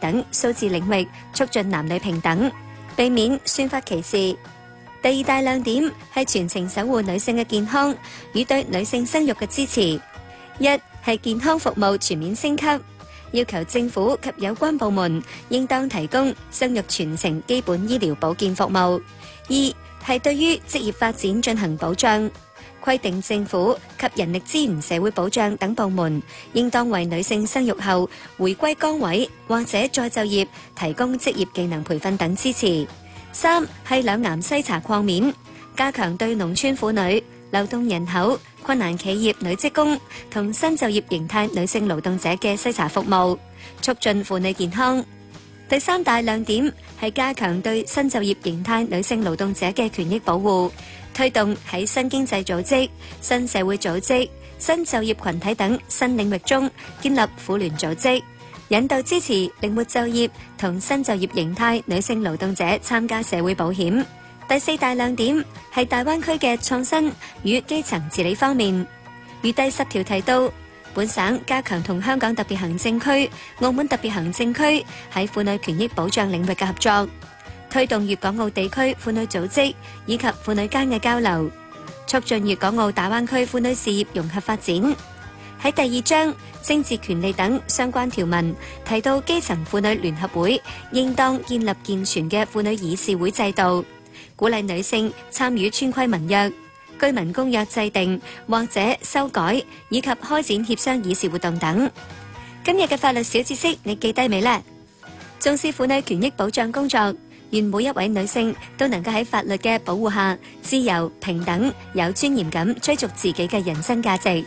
等數字領域促進男女平等，避免宣發歧視。第二大亮點係全程守護女性嘅健康與對女性生育嘅支持。一係健康服務全面升級，要求政府及有關部門應當提供生育全程基本醫療保健服務。二係對於職業發展進行保障，規定政府及人力資源社會保障等部門應當為女性生育後回歸崗位或者再就業提供職業技能培訓等支持。三係兩癌篩查擴面，加強對農村婦女、流動人口、困難企業女職工同新就業形態女性勞動者嘅篩查服務，促進婦女健康。第三大亮點係加強對新就業形態女性勞動者嘅權益保護，推動喺新經濟組織、新社會組織、新就業群體等新領域中建立婦聯組織，引導支持靈活就業同新就業形態女性勞動者參加社會保險。第四大亮點係大灣區嘅創新與基層治理方面，如第10條提到，本省加強同香港特別行政區、澳門特別行政區喺婦女權益保障領域嘅合作，推動粵港澳地區婦女組織以及婦女間嘅交流，促進粵港澳大灣區婦女事業融合發展。喺第2章政治權利等相關條文提到，基層婦女聯合會應當建立健全嘅婦女議事會制度，鼓勵女性參與村規民約、居民公約制定或者修改，以及開展協商議事活動等。今日嘅法律小知識你記低未呢？重視婦女權益保障工作，願每一位女性都能夠喺法律嘅保護下，自由、平等、有尊嚴咁追逐自己嘅人生價值。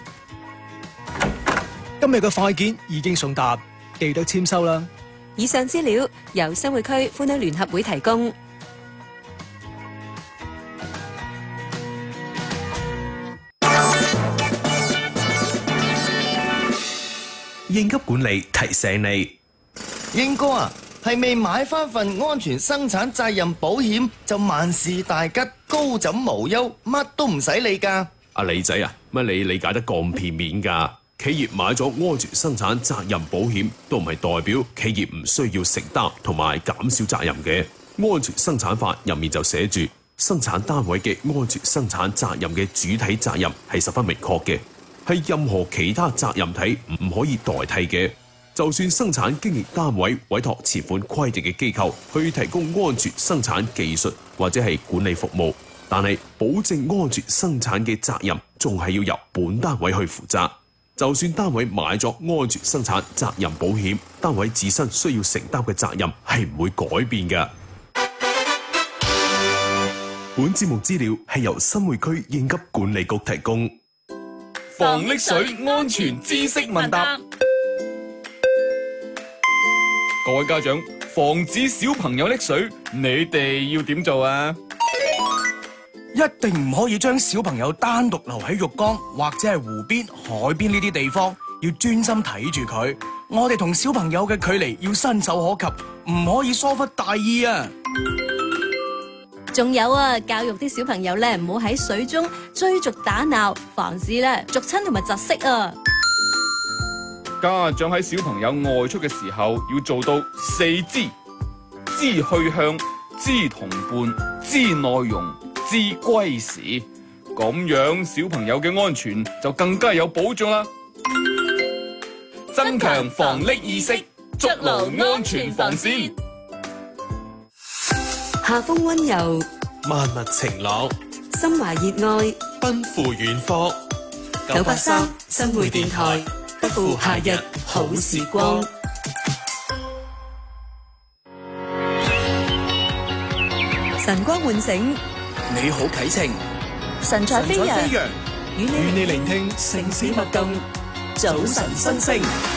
今日嘅快件已經送達，記得簽收啦。 以上資料由新會區婦女聯合會提供。 應急管理提醒你， 英哥啊，係未買翻份安全生產責任保險就萬事大吉、高枕無憂，乜都唔使理㗎？ 阿李仔啊，乜你理解得咁片面㗎？企業買咗安全生產責任保險，都唔係代表企業唔需要承擔同埋減少責任嘅。安全生產法入面就寫住，生產單位嘅安全生產責任嘅主體責任係十分明確嘅，係任何其他責任體唔可以代替嘅。就算生產經營單位委託前款規定嘅機構去提供安全生產技術或者係管理服務，但係保證安全生產嘅責任仲係要由本單位去負責。就算單位買咗安全生產責任保險，單位自身需要承擔嘅責任係唔會改變㗎。本節目資料係由新會區應急管理局提供。 防溺水安全知識問答。各位家長，防止小朋友溺水，你哋要點做啊？ 一定唔可以將小朋友單獨留喺浴缸或者係湖邊、海邊呢啲地方，要專心睇住佢。我哋同小朋友嘅距離要伸手可及，唔可以疏忽大意啊！ 仲有啊，教育啲小朋友咧，唔好喺水中追逐打鬧，防止咧逐親同埋窒息啊！ 家長喺小朋友外出嘅時候，要做到4知：知去向、知同伴、知內容、知歸時，咁樣小朋友嘅安全就更加有保障啦。增強防溺意識，築牢安全防線。 夏風溫柔， 萬物晴朗， 心懷熱愛， 奔赴遠方。 983新會電台，不負夏日好時光。晨光喚醒， 你好啟程， 神采飛揚， 與與你聆聽城市脈動， 早晨新星。